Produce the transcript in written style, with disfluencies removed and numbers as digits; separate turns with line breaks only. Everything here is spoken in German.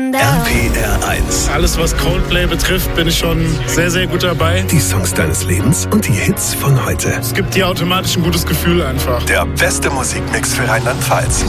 RPR1.
Alles, was Coldplay betrifft, bin ich schon sehr, sehr gut dabei.
Die Songs deines Lebens und die Hits von heute.
Es gibt dir automatisch ein gutes Gefühl einfach.
Der beste Musikmix für Rheinland-Pfalz.